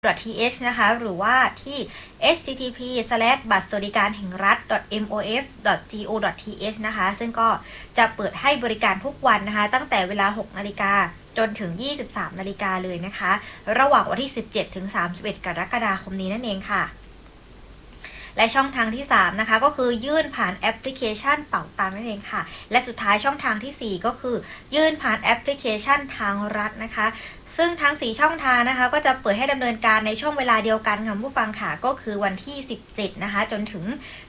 .th นะคะหรือว่าที่ http://บัตรสวัสดิการแห่งรัฐ mof.go.th นะคะซึ่งก็จะเปิดให้บริการทุกวันนะคะตั้งแต่เวลา 6 นาฬิกาจนถึง 23 นาฬิกาเลยนะคะระหว่างวันที่ 17 ถึง 31 กรกฎาคมนี้นั่นเองค่ะและช่องทางที่3นะคะก็คือยื่นผ่านแอปพลิเคชันเป๋าตังค์นั่นเองค่ะและสุดท้ายช่องทางที่4ก็คือยื่นผ่านแอปพลิเคชันทางรัฐนะคะซึ่งทั้ง4ช่องทางนะคะก็จะเปิดให้ดำเนินการในช่วงเวลาเดียวกันค่ะผู้ฟังค่ะก็คือวันที่17นะคะจนถึง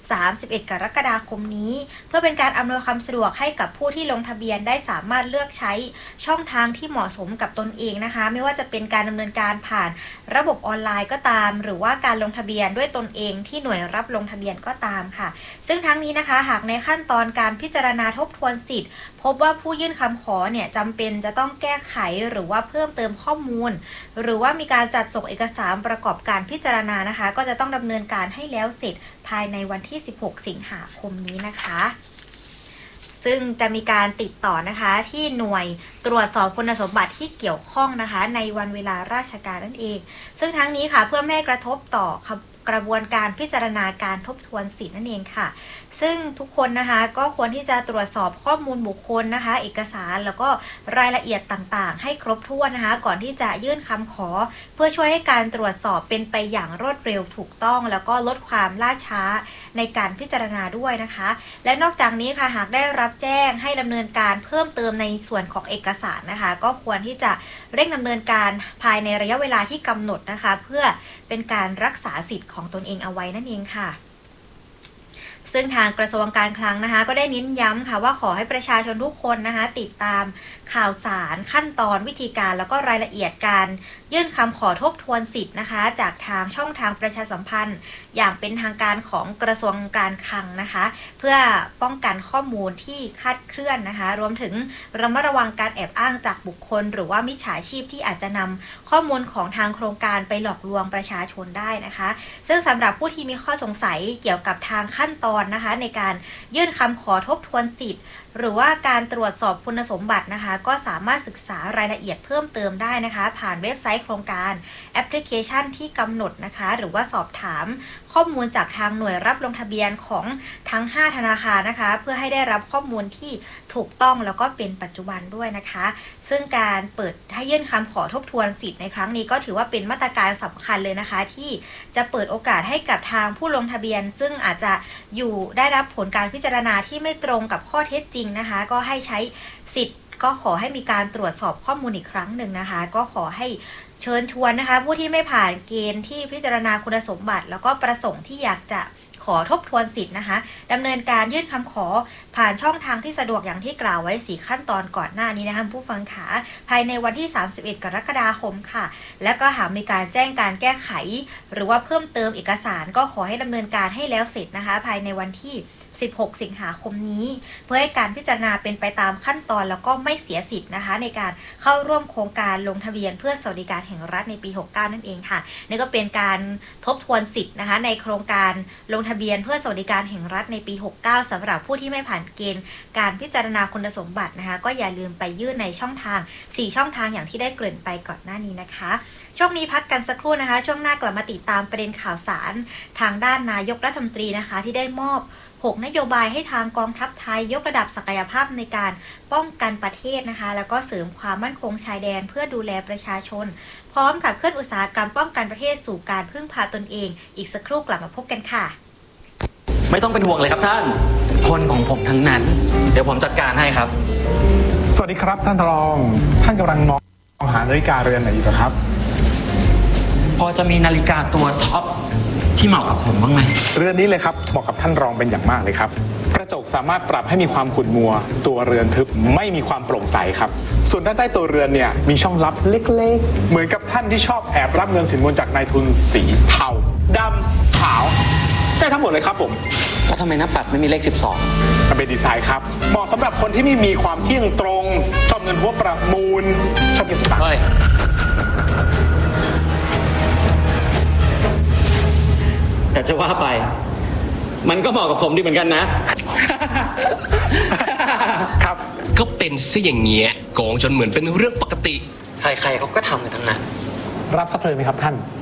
31 กรกฎาคมนี้เพื่อเป็นการอำนวยความสะดวกให้กับผู้ที่ลงทะเบียนได้สามารถเลือกใช้ช่องทางที่เหมาะสมกับตนเองนะคะไม่ว่าจะเป็นการดำเนินการผ่านระบบออนไลน์ก็ตามหรือว่าการลงทะเบียนด้วยตนเองที่หน่วยรับลงทะเบียนก็ตามค่ะซึ่งทั้งนี้นะคะหากในขั้นตอนการพิจารณาทบทวนสิทธิ์พบว่าผู้ยื่นคำขอเนี่ยจำเป็นจะต้องแก้ไขหรือว่าเพิ่มเติมข้อมูลหรือว่ามีการจัดส่งเอกสารประกอบการพิจารณานะคะก็จะต้องดำเนินการให้แล้วเสร็จภายในวันที่16 สิงหาคมนี้นะคะซึ่งจะมีการติดต่อนะคะที่หน่วยตรวจสอบคุณสมบัติที่เกี่ยวข้องนะคะในวันเวลาราชการนั่นเองซึ่งทั้งนี้ค่ะเพื่อไม่ให้กระทบต่อกระบวนการพิจารณาการทบทวนสิทธินั่นเองค่ะซึ่งทุกคนนะคะก็ควรที่จะตรวจสอบข้อมูลบุคคลนะคะเอกสารแล้วก็รายละเอียดต่างๆให้ครบถ้วนนะคะก่อนที่จะยื่นคำขอเพื่อช่วยให้การตรวจสอบเป็นไปอย่างรวดเร็วถูกต้องแล้วก็ลดความล่าช้าในการพิจารณาด้วยนะคะและนอกจากนี้ค่ะหากได้รับแจ้งให้ดำเนินการเพิ่มเติมในส่วนของเอกสารนะคะก็ควรที่จะเร่งดำเนินการภายในระยะเวลาที่กำหนดนะคะเพื่อเป็นการรักษาสิทธิ์ของตนเองเอาไว้นั่นเองค่ะซึ่งทางกระทรวงการคลังนะคะก็ได้เน้นย้ำค่ะว่าขอให้ประชาชนทุกคนนะคะติดตามข่าวสารขั้นตอนวิธีการแล้วก็รายละเอียดการยื่นคำขอทบทวนสิทธิ์นะคะจากทางช่องทางประชาสัมพันธ์อย่างเป็นทางการของกระทรวงการคลังนะคะเพื่อป้องกันข้อมูลที่คลาดเคลื่อนนะคะรวมถึงระมัดระวังการแอบอ้างจากบุคคลหรือว่ามิจฉาชีพที่อาจจะนำข้อมูลของทางโครงการไปหลอกลวงประชาชนได้นะคะซึ่งสำหรับผู้ที่มีข้อสงสัยเกี่ยวกับทางขั้นตอนนะคะในการยื่นคำขอทบทวนสิทธิ์หรือว่าการตรวจสอบคุณสมบัตินะคะก็สามารถศึกษารายละเอียดเพิ่มเติมได้นะคะผ่านเว็บไซต์โครงการแอปพลิเคชันที่กำหนดนะคะหรือว่าสอบถามข้อมูลจากทางหน่วยรับลงทะเบียนของทั้ง5ธนาคารนะคะเพื่อให้ได้รับข้อมูลที่ถูกต้องแล้วก็เป็นปัจจุบันด้วยนะคะซึ่งการเปิดให้ยื่นคำขอทบทวนสิทธิ์ในครั้งนี้ก็ถือว่าเป็นมาตรการสำคัญเลยนะคะที่จะเปิดโอกาสให้กับทางผู้ลงทะเบียนซึ่งอาจจะได้รับผลการพิจารณาที่ไม่ตรงกับข้อเท็จจริงนะคะก็ให้ใช้สิทธิ์ก็ขอให้มีการตรวจสอบข้อมูลอีกครั้งหนึ่งนะคะก็ขอให้เชิญชวนนะคะผู้ที่ไม่ผ่านเกณฑ์ที่พิจารณาคุณสมบัติแล้วก็ประสงค์ที่อยากจะขอทบทวนสิทธิ์นะคะดำเนินการยื่นคำขอผ่านช่องทางที่สะดวกอย่างที่กล่าวไว้4ขั้นตอนก่อนหน้านี้นะคะผู้ฟังขาภายในวันที่31 กรกฎาคมค่ะและก็หากมีการแจ้งการแก้ไขหรือว่าเพิ่มเติมเอกสารก็ขอให้ดำเนินการให้แล้วเสร็จนะคะภายในวันที่16 สิงหาคมนี้เพื่อให้การพิจารณาเป็นไปตามขั้นตอนแล้วก็ไม่เสียสิทธิ์นะคะในการเข้าร่วมโครงการลงทะเบียนเพื่อสวัสดิการแห่งรัฐในปี69นั่นเองค่ะนี่ก็เป็นการทบทวนสิทธิ์นะคะในโครงการลงทะเบียนเพื่อสวัสดิการแห่งรัฐในปี69สำหรับผู้ที่ไม่ผ่านเกณฑ์การพิจารณาคุณสมบัตินะคะก็อย่าลืมไปยื่นในช่องทาง4ช่องทางอย่างที่ได้เกริ่นไปก่อนหน้านี้นะคะช่วงนี้พักกันสักครู่นะคะช่วงหน้ากลับมาติดตามประเด็นข่าวสารทางด้านนายกรัฐมนตรีนะคะที่ได้มอบ6 นโยบายให้ทางกองทัพไทยยกระดับศักยภาพในการป้องกันประเทศนะคะแล้วก็เสริมความมั่นคงชายแดนเพื่อดูแลประชาชนพร้อมกับเคลื่อนอุตสาหกรรมป้องกันประเทศสู่การพึ่งพาตนเองอีกสักครู่กลับมาพบกันค่ะไม่ต้องเป็นห่วงเลยครับท่านคนของผมทั้งนั้นเดี๋ยวผมจัดการให้ครับสวัสดีครับท่านรองท่านกำลังมองหานาฬิกาเรือนไหนอยู่ครับพอจะมีนาฬิกาตัวท็อปที่เหมาะกับผมบ้างไหมเรือนนี้เลยครับเหมาะกับท่านรองเป็นอย่างมากเลยครับกระจกสามารถปรับให้มีความขุ่นมัวตัวเรือนทึบไม่มีความโปร่งใสครับส่วนด้านใต้ตัวเรือนเนี่ยมีช่องลับเล็กๆเหมือนกับท่านที่ชอบแอบรับเงินสินบนจากนายทุนสีเทาดำขาวได้ทั้งหมดเลยครับผมแล้วทำไมหน้าปัดไม่มีเลข12 มันเป็นดีไซน์ครับเหมาะสำหรับคนที่ไม่มีความเที่ยงตรงชอบเงินหัวประมูลชอบเก็บสตางค์แต่จะว่าไปมันก็เหมาะกับผมดีเหมือนกันนะครับก็เป็นซะอย่างเงี้ยโกงจนเหมือนเป็นเรื่องปกติใครๆเขาก็ทำกันทั้งนั้นรับสักเลยไหมครับท่าน